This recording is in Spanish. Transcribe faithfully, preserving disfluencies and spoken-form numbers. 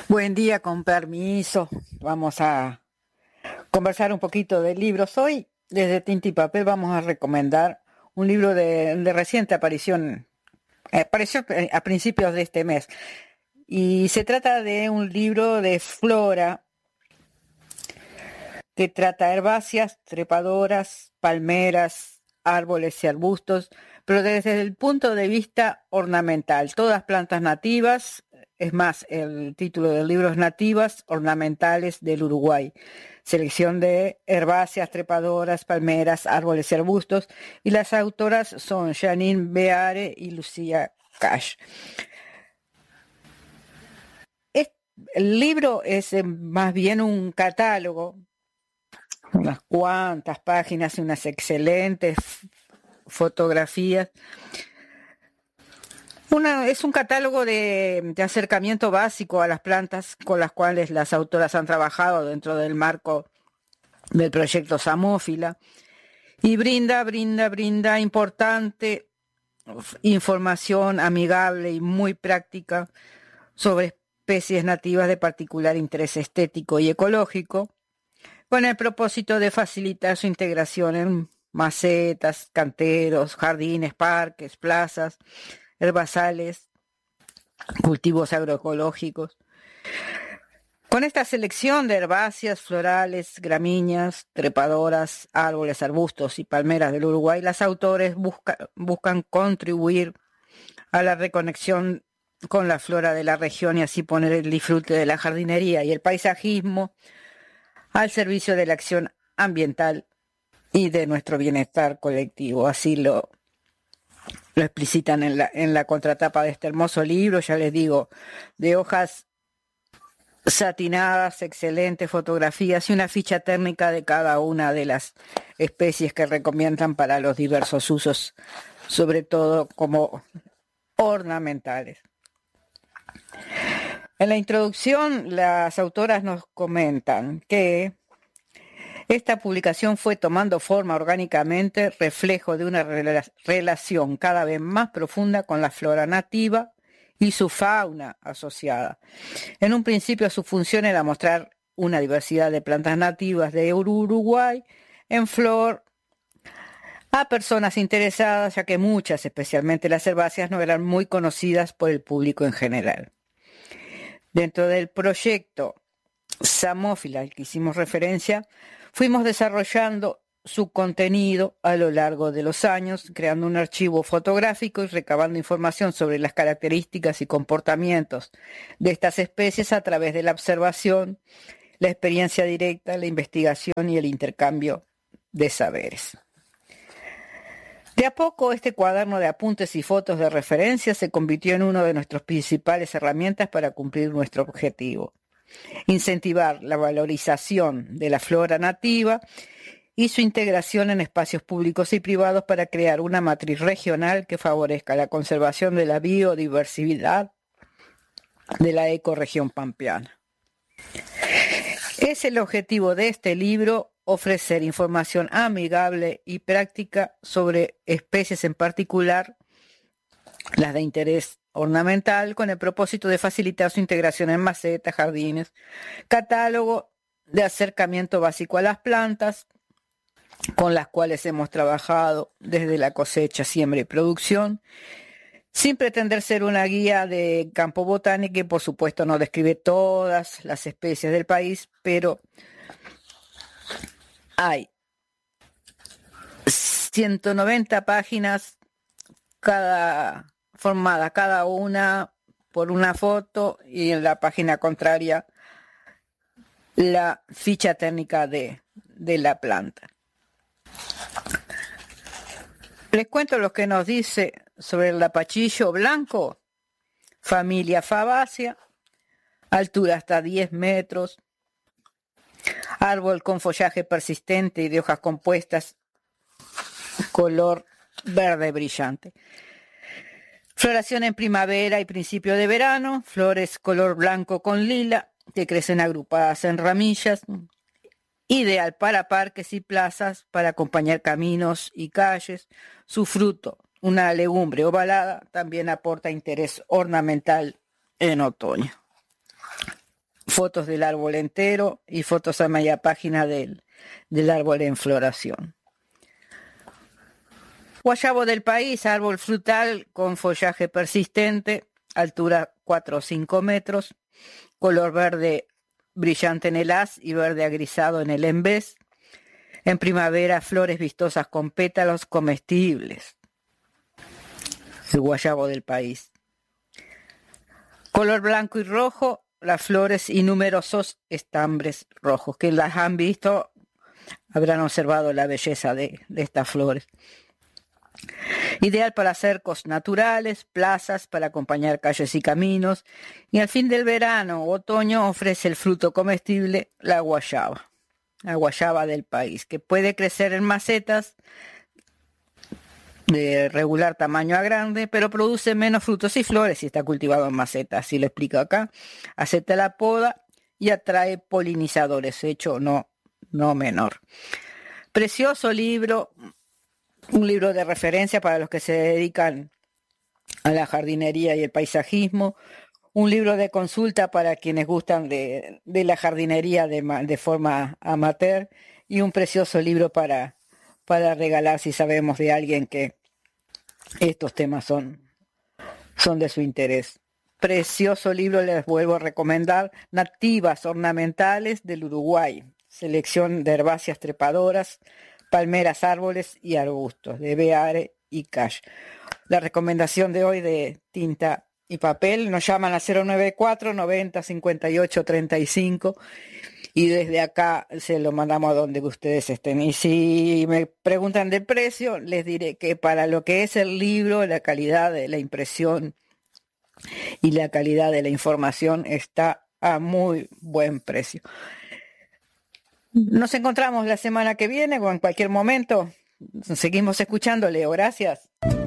Buen día, con permiso. Vamos a conversar un poquito de libros. Hoy, desde Tinta y Papel, vamos a recomendar un libro de, de reciente aparición. eh, Apareció a principios de este mes. Y se trata de un libro de flora que trata herbáceas, trepadoras, palmeras, árboles y arbustos, pero desde el punto de vista ornamental. Todas plantas nativas. Es más, el título del libro es Nativas Ornamentales del Uruguay. Selección de herbáceas, trepadoras, palmeras, árboles y arbustos. Y las autoras son Janine Beare y Lucía Cash. Es, el libro es eh, más bien un catálogo, unas cuantas páginas y unas excelentes fotografías. Una, es un catálogo de, de acercamiento básico a las plantas con las cuales las autoras han trabajado dentro del marco del proyecto Samófila y brinda, brinda, brinda importante información amigable y muy práctica sobre especies nativas de particular interés estético y ecológico, con el propósito de facilitar su integración en macetas, canteros, jardines, parques, plazas, herbazales, cultivos agroecológicos. Con esta selección de herbáceas, florales, gramíneas, trepadoras, árboles, arbustos y palmeras del Uruguay, las autores busca, buscan contribuir a la reconexión con la flora de la región y así poner el disfrute de la jardinería y el paisajismo al servicio de la acción ambiental y de nuestro bienestar colectivo. Así lo Lo explicitan en la, en la contratapa de este hermoso libro, ya les digo, de hojas satinadas, excelentes fotografías y una ficha técnica de cada una de las especies que recomiendan para los diversos usos, sobre todo como ornamentales. En la introducción, las autoras nos comentan que esta publicación fue tomando forma orgánicamente, reflejo de una rela- relación cada vez más profunda con la flora nativa y su fauna asociada. En un principio su función era mostrar una diversidad de plantas nativas de Uruguay en flor a personas interesadas, ya que muchas, especialmente las herbáceas, no eran muy conocidas por el público en general. Dentro del proyecto Samófila, al que hicimos referencia, fuimos desarrollando su contenido a lo largo de los años, creando un archivo fotográfico y recabando información sobre las características y comportamientos de estas especies a través de la observación, la experiencia directa, la investigación y el intercambio de saberes. De a poco, este cuaderno de apuntes y fotos de referencia se convirtió en una de nuestras principales herramientas para cumplir nuestro objetivo: incentivar la valorización de la flora nativa y su integración en espacios públicos y privados para crear una matriz regional que favorezca la conservación de la biodiversidad de la ecorregión pampeana. Es el objetivo de este libro ofrecer información amigable y práctica sobre especies, en particular las de interés ornamental, con el propósito de facilitar su integración en macetas, jardines, catálogo de acercamiento básico a las plantas, con las cuales hemos trabajado desde la cosecha, siembra y producción, sin pretender ser una guía de campo botánico que por supuesto no describe todas las especies del país, pero hay ciento noventa páginas cada formada cada una por una foto y en la página contraria la ficha técnica de, de la planta. Les cuento lo que nos dice sobre el lapachillo blanco, familia Fabaceae, altura hasta diez metros, árbol con follaje persistente y de hojas compuestas, color verde brillante. Floración en primavera y principio de verano, flores color blanco con lila, que crecen agrupadas en ramillas, ideal para parques y plazas, para acompañar caminos y calles. Su fruto, una legumbre ovalada, también aporta interés ornamental en otoño. fotos del árbol entero y fotos a media página del, del árbol en floración. Guayabo del país, árbol frutal con follaje persistente, altura cuatro o cinco metros, color verde brillante en el haz y verde agrisado en el envés. En primavera, flores vistosas con pétalos comestibles. El guayabo del país. Color blanco y rojo, las flores y numerosos estambres rojos. Que las han visto, habrán observado la belleza de, de estas flores. Ideal para cercos naturales, plazas, para acompañar calles y caminos. Y al fin del verano o otoño ofrece el fruto comestible, la guayaba. La guayaba del país, que puede crecer en macetas de regular tamaño a grande, pero produce menos frutos y flores si está cultivado en macetas. Así lo explico acá. Acepta la poda y atrae polinizadores, hecho no, no menor. Precioso libro. Un libro de referencia para los que se dedican a la jardinería y el paisajismo. Un libro de consulta para quienes gustan de, de la jardinería de, de forma amateur. Y un precioso libro para, para regalar si sabemos de alguien que estos temas son, son de su interés. Precioso libro, les vuelvo a recomendar. Nativas ornamentales del Uruguay. Selección de herbáceas trepadoras, palmeras, árboles y arbustos, de Beare y Cash. La recomendación de hoy de tinta y papel, nos llaman a cero nueve cuatro noventa cincuenta y ocho treinta y cinco y desde acá se lo mandamos a donde ustedes estén. Y si me preguntan de precio, les diré que para lo que es el libro, la calidad de la impresión y la calidad de la información está a muy buen precio. Nos encontramos la semana que viene o en cualquier momento. Seguimos escuchando, Leo. Gracias.